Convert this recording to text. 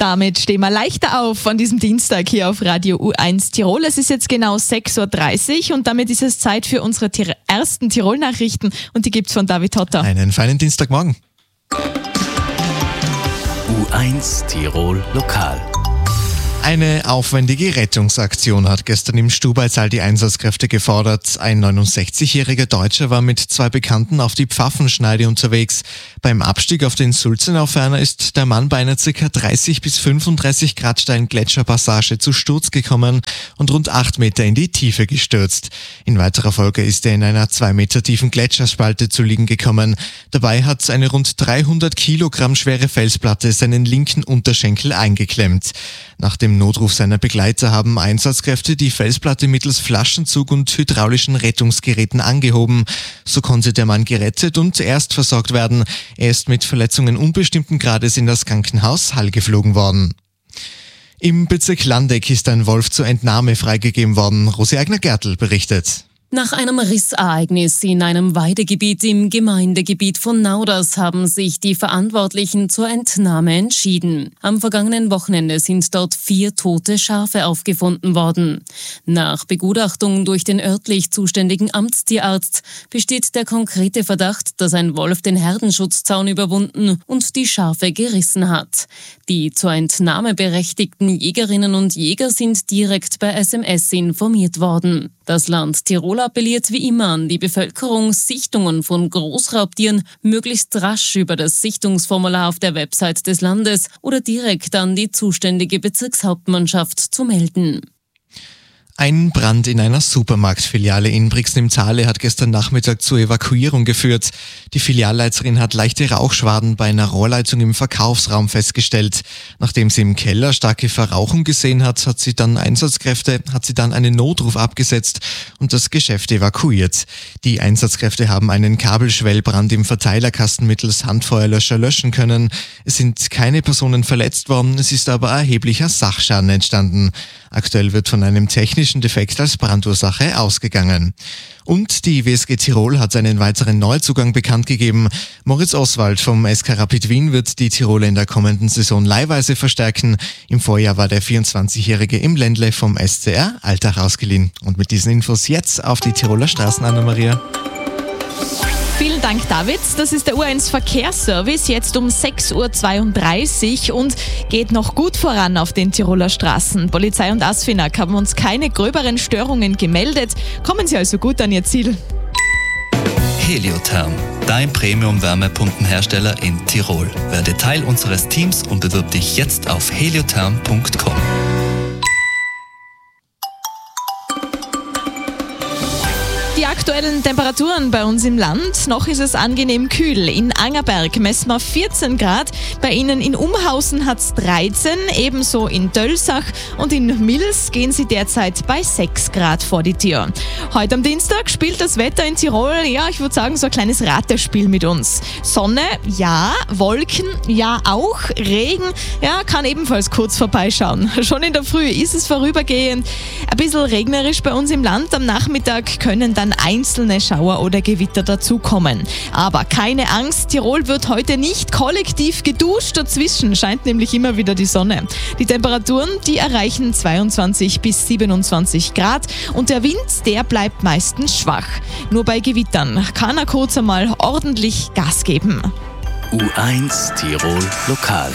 Damit stehen wir leichter auf an diesem Dienstag hier auf Radio U1 Tirol. Es ist jetzt genau 6.30 Uhr und damit ist es Zeit für unsere ersten Tirol-Nachrichten und die gibt's von David Hotter. Einen feinen Dienstagmorgen. U1 Tirol Lokal. Eine aufwendige Rettungsaktion hat gestern im Stubaital die Einsatzkräfte gefordert. Ein 69-jähriger Deutscher war mit zwei Bekannten auf die Pfaffenschneide unterwegs. Beim Abstieg auf den Sulzenau-Ferner ist der Mann bei einer ca. 30 bis 35 Grad steilen Gletscherpassage zu Sturz gekommen und rund 8 Meter in die Tiefe gestürzt. In weiterer Folge ist er in einer 2 Meter tiefen Gletscherspalte zu liegen gekommen. Dabei hat eine rund 300 Kilogramm schwere Felsplatte seinen linken Unterschenkel eingeklemmt. Nach dem Notruf seiner Begleiter haben Einsatzkräfte die Felsplatte mittels Flaschenzug und hydraulischen Rettungsgeräten angehoben. So konnte der Mann gerettet und erst versorgt werden. Er ist mit Verletzungen unbestimmten Grades in das Krankenhaus Hall geflogen worden. Im Bezirk Landeck ist ein Wolf zur Entnahme freigegeben worden. Rosi Eigner-Gertl berichtet. Nach einem Rissereignis in einem Weidegebiet im Gemeindegebiet von Nauders haben sich die Verantwortlichen zur Entnahme entschieden. Am vergangenen Wochenende sind dort 4 tote Schafe aufgefunden worden. Nach Begutachtung durch den örtlich zuständigen Amtstierarzt besteht der konkrete Verdacht, dass ein Wolf den Herdenschutzzaun überwunden und die Schafe gerissen hat. Die zur Entnahme berechtigten Jägerinnen und Jäger sind direkt per SMS informiert worden. Das Land Tirol appelliert wie immer an die Bevölkerung, Sichtungen von Großraubtieren möglichst rasch über das Sichtungsformular auf der Website des Landes oder direkt an die zuständige Bezirkshauptmannschaft zu melden. Ein Brand in einer Supermarktfiliale in Brixen im Thale hat gestern Nachmittag zur Evakuierung geführt. Die Filialleiterin hat leichte Rauchschwaden bei einer Rohrleitung im Verkaufsraum festgestellt. Nachdem sie im Keller starke Verrauchung gesehen hat, hat sie dann einen Notruf abgesetzt und das Geschäft evakuiert. Die Einsatzkräfte haben einen Kabelschwellbrand im Verteilerkasten mittels Handfeuerlöscher löschen können. Es sind keine Personen verletzt worden, es ist aber erheblicher Sachschaden entstanden. Aktuell wird von einem technischen Defekt als Brandursache ausgegangen. Und die WSG Tirol hat einen weiteren Neuzugang bekannt gegeben. Moritz Oswald vom SK Rapid Wien wird die Tiroler in der kommenden Saison leihweise verstärken. Im Vorjahr war der 24-Jährige im Ländle vom SCR Alltag ausgeliehen. Und mit diesen Infos jetzt auf die Tiroler Straßen, Anna-Maria. Vielen Dank, David. Das ist der U1 Verkehrsservice, jetzt um 6.32 Uhr und geht noch gut voran auf den Tiroler Straßen. Polizei und ASFINAG haben uns keine gröberen Störungen gemeldet. Kommen Sie also gut an Ihr Ziel. Heliotherm, dein Premium-Wärmepumpenhersteller in Tirol. Werde Teil unseres Teams und bewirb dich jetzt auf heliotherm.com. Die aktuellen Temperaturen bei uns im Land, noch ist es angenehm kühl. In Angerberg messen wir 14 Grad, bei Ihnen in Umhausen hat es 13, ebenso in Dölsach und in Mils gehen Sie derzeit bei 6 Grad vor die Tür. Heute am Dienstag spielt das Wetter in Tirol, ja, ich würde sagen, so ein kleines Ratespiel mit uns. Sonne, ja, Wolken, ja auch, Regen, ja, kann ebenfalls kurz vorbeischauen. Schon in der Früh ist es vorübergehend, ein bisschen regnerisch bei uns im Land, am Nachmittag können dann einzelne Schauer oder Gewitter dazukommen. Aber keine Angst, Tirol wird heute nicht kollektiv geduscht, dazwischen scheint nämlich immer wieder die Sonne. Die Temperaturen, die erreichen 22 bis 27 Grad und der Wind, der bleibt meistens schwach. Nur bei Gewittern kann er kurz einmal ordentlich Gas geben. U1 Tirol Lokal.